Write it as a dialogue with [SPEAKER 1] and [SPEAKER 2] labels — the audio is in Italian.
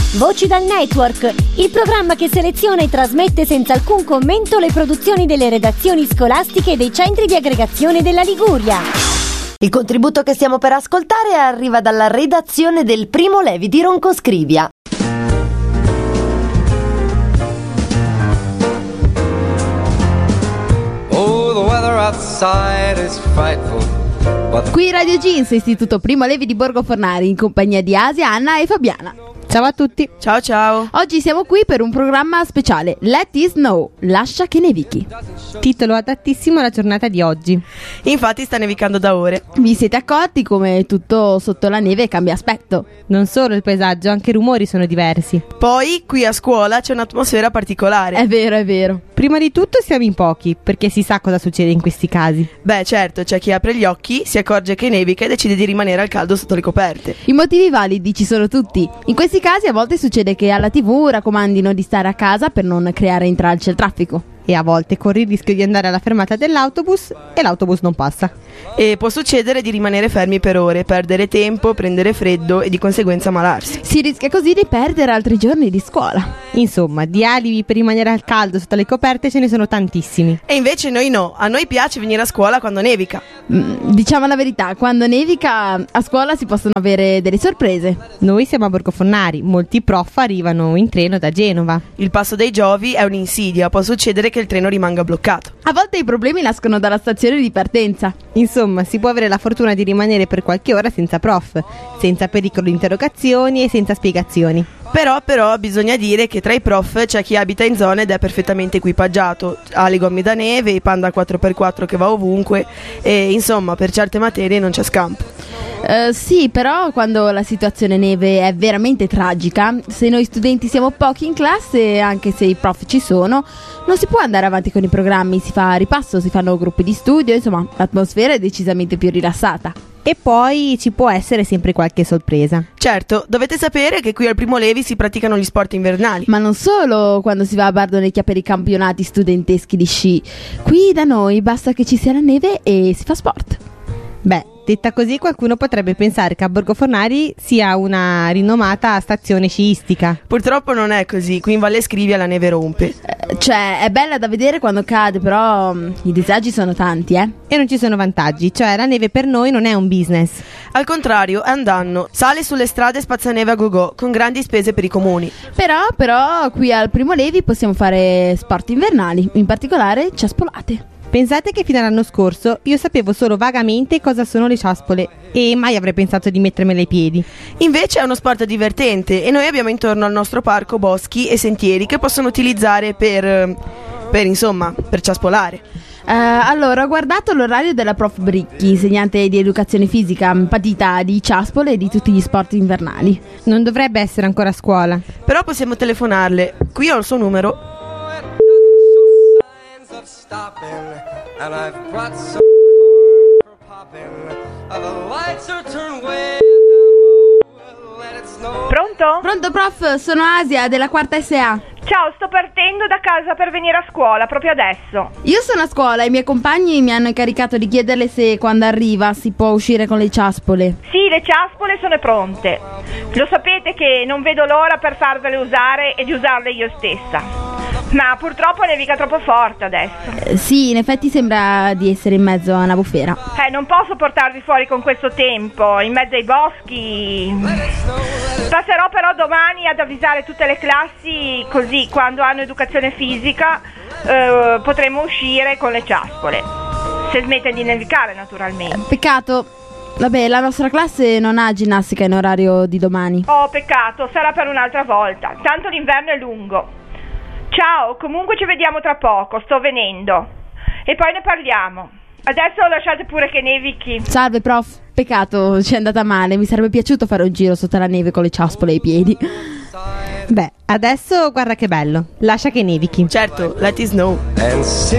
[SPEAKER 1] Voci dal Network, il programma che seleziona e trasmette senza alcun commento le produzioni delle redazioni scolastiche e dei centri di aggregazione della Liguria.
[SPEAKER 2] Il contributo che stiamo per ascoltare arriva dalla redazione del Primo Levi di Roncoscrivia.
[SPEAKER 3] Oh, the weather outside is frightful.
[SPEAKER 4] Qui Radio Jeans, Istituto Primo Levi di Borgo Fornari, in compagnia di Asia, Anna e Fabiana.
[SPEAKER 5] Ciao a tutti.
[SPEAKER 6] Ciao ciao.
[SPEAKER 4] Oggi siamo qui per un programma speciale, Let It Snow, lascia che nevichi.
[SPEAKER 5] Titolo adattissimo alla giornata di oggi.
[SPEAKER 6] Infatti sta nevicando da ore.
[SPEAKER 4] Vi siete accorti come tutto sotto la neve cambia aspetto?
[SPEAKER 5] Non solo il paesaggio, anche i rumori sono diversi.
[SPEAKER 6] Poi qui a scuola c'è un'atmosfera particolare.
[SPEAKER 4] È vero, è vero.
[SPEAKER 5] Prima di tutto siamo in pochi, perché si sa cosa succede in questi casi.
[SPEAKER 6] Beh certo, c'è chi apre gli occhi, si accorge che nevica e decide di rimanere al caldo sotto le coperte.
[SPEAKER 4] I motivi validi ci sono tutti. In questi casi a volte succede che alla TV raccomandino di stare a casa per non creare intralci al traffico.
[SPEAKER 5] E a volte corri il rischio di andare alla fermata dell'autobus e l'autobus non passa.
[SPEAKER 6] E può succedere di rimanere fermi per ore, perdere tempo, prendere freddo e di conseguenza ammalarsi.
[SPEAKER 4] Si rischia così di perdere altri giorni di scuola.
[SPEAKER 5] Insomma, di alibi per rimanere al caldo sotto le coperte ce ne sono tantissimi.
[SPEAKER 6] E invece noi no, a noi piace venire a scuola quando nevica.
[SPEAKER 4] Diciamo la verità, quando nevica a scuola si possono avere delle sorprese.
[SPEAKER 5] Noi siamo a Borgo Fornari, molti prof arrivano in treno da Genova.
[SPEAKER 6] Il passo dei Giovi è un'insidia, può succedere che il treno rimanga bloccato.
[SPEAKER 4] A volte i problemi nascono dalla stazione di partenza.
[SPEAKER 5] Insomma, si può avere la fortuna di rimanere per qualche ora senza prof, senza pericolo di interrogazioni e senza spiegazioni.
[SPEAKER 6] Però bisogna dire che tra i prof c'è chi abita in zone ed è perfettamente equipaggiato, ha le gomme da neve, i Panda 4x4 che va ovunque e insomma per certe materie non c'è scampo.
[SPEAKER 4] Sì, però quando la situazione neve è veramente tragica, se noi studenti siamo pochi in classe, anche se i prof ci sono, non si può andare avanti con i programmi, si fa ripasso, si fanno gruppi di studio, insomma l'atmosfera è decisamente più rilassata.
[SPEAKER 5] E poi ci può essere sempre qualche sorpresa.
[SPEAKER 6] Certo, dovete sapere che qui al Primo Levi si praticano gli sport invernali.
[SPEAKER 4] Ma non solo quando si va a Bardonecchia per i campionati studenteschi di sci. Qui da noi basta che ci sia la neve e si fa sport.
[SPEAKER 5] Beh, detta così qualcuno potrebbe pensare che a Borgo Fornari sia una rinomata stazione sciistica.
[SPEAKER 6] Purtroppo non è così, qui in Valle Scrivia la neve rompe.
[SPEAKER 4] Cioè, è bella da vedere quando cade, però i disagi sono tanti,
[SPEAKER 5] E non ci sono vantaggi, cioè la neve per noi non è un business.
[SPEAKER 6] Al contrario, è un danno. Sale sulle strade e spazza neve a go-go, con grandi spese per i comuni.
[SPEAKER 4] Però qui al Primo Levi possiamo fare sport invernali, in particolare ciaspolate.
[SPEAKER 5] Pensate che fino all'anno scorso io sapevo solo vagamente cosa sono le ciaspole e mai avrei pensato di mettermele ai piedi.
[SPEAKER 6] Invece è uno sport divertente e noi abbiamo intorno al nostro parco boschi e sentieri che possono utilizzare per ciaspolare.
[SPEAKER 4] Allora, ho guardato l'orario della prof Bricchi, insegnante di educazione fisica, patita di ciaspole e di tutti gli sport invernali.
[SPEAKER 5] Non dovrebbe essere ancora a scuola.
[SPEAKER 6] Però possiamo telefonarle. Qui ho il suo numero.
[SPEAKER 3] And I've brought some for popping. The lights are turned way down. Let it snow.
[SPEAKER 7] Pronto?
[SPEAKER 4] Pronto prof, sono Asia della quarta SA.
[SPEAKER 7] Ciao, sto partendo da casa per venire a scuola proprio adesso.
[SPEAKER 4] Io sono a scuola e i miei compagni mi hanno incaricato di chiederle se quando arriva si può uscire con le ciaspole.
[SPEAKER 7] Sì, le ciaspole sono pronte. Lo sapete che non vedo l'ora per farvele usare e di usarle io stessa. Ma purtroppo nevica troppo forte adesso.
[SPEAKER 4] Sì, in effetti sembra di essere in mezzo a una bufera.
[SPEAKER 7] Non posso portarvi fuori con questo tempo, in mezzo ai boschi. Passerò però domani ad avvisare tutte le classi, così quando hanno educazione fisica potremo uscire con le ciaspole. Se smette di nevicare, naturalmente.
[SPEAKER 4] Peccato. Vabbè, la nostra classe non ha ginnastica in orario di domani.
[SPEAKER 7] Oh, peccato, sarà per un'altra volta. Tanto l'inverno è lungo. Ciao, comunque ci vediamo tra poco, sto venendo. E poi ne parliamo. Adesso lasciate pure che nevichi.
[SPEAKER 4] Salve prof, peccato, ci è andata male. Mi sarebbe piaciuto fare un giro sotto la neve con le ciaspole ai piedi.
[SPEAKER 5] Beh, adesso guarda che bello. Lascia che nevichi.
[SPEAKER 6] Certo, let it snow.